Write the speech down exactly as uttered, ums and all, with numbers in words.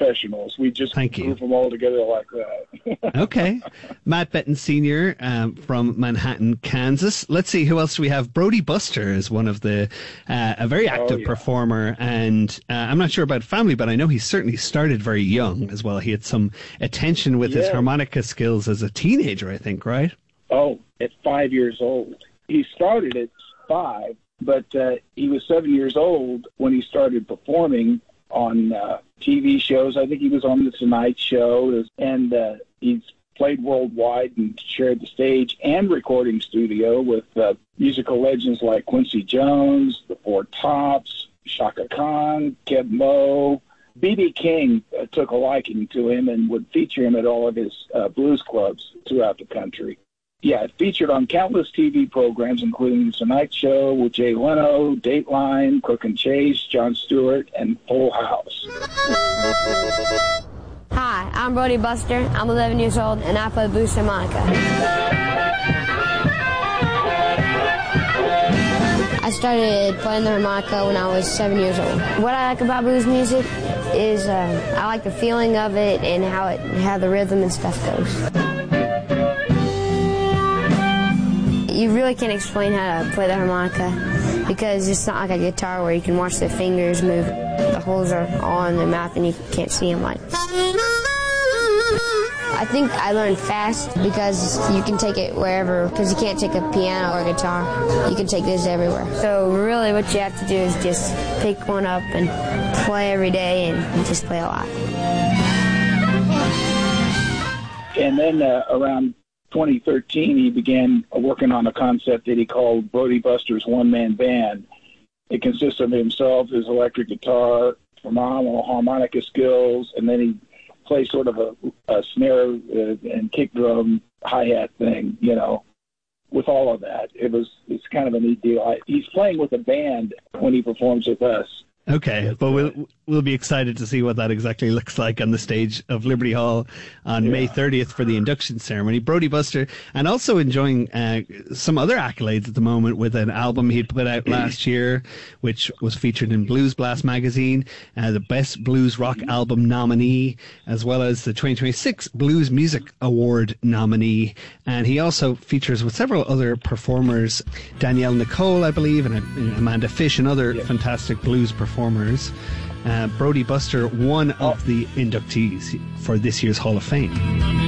professionals. We just Thank you. group them all together like that. Okay. Matt Betton Senior um, from Manhattan, Kansas. Let's see, who else do we have? Brody Buster is one of the, uh, a very active oh, yeah. performer, and uh, I'm not sure about family, but I know he certainly started very young as well. He had some attention with yeah. his harmonica skills as a teenager, I think, right? Oh, at five years old. He started at five, but uh, he was seven years old when he started performing on uh, T V shows. I think he was on The Tonight Show, and uh, he's played worldwide and shared the stage and recording studio with uh, musical legends like Quincy Jones, The Four Tops, Chaka Khan, Keb Mo. B B King uh, took a liking to him and would feature him at all of his uh, blues clubs throughout the country. Yeah, it featured on countless T V programs, including The Tonight Show with Jay Leno, Dateline, Crook and Chase, Jon Stewart, and Full House. Hi, I'm Brody Buster. I'm eleven years old, and I play blues harmonica. I started playing the harmonica when I was seven years old. What I like about blues music is uh, I like the feeling of it and how it how the rhythm and stuff goes. You really can't explain how to play the harmonica because it's not like a guitar where you can watch the fingers move. The holes are all in the mouth and you can't see them like. I think I learned fast because you can take it wherever, because you can't take a piano or a guitar. You can take this everywhere. So really what you have to do is just pick one up and play every day and just play a lot. And then uh, around twenty thirteen, he began working on a concept that he called Brody Buster's One-Man Band. It consists of himself, his electric guitar, phenomenal harmonica skills, and then he plays sort of a, a snare uh, and kick drum hi-hat thing, you know, with all of that. It was it's kind of a neat deal. I, he's playing with a band when he performs with us. Okay, but we'll we'll be excited to see what that exactly looks like on the stage of Liberty Hall on yeah. May thirtieth for the induction ceremony. Brody Buster, and also enjoying uh, some other accolades at the moment with an album he'd put out last year, which was featured in Blues Blast magazine, uh, the Best Blues Rock Album nominee, as well as the twenty twenty-six Blues Music Award nominee. And he also features with several other performers, Danielle Nicole, I believe, and Amanda Fish, and other yeah. fantastic blues performers. Performers. Uh, Brody Buster, one of the inductees for this year's Hall of Fame.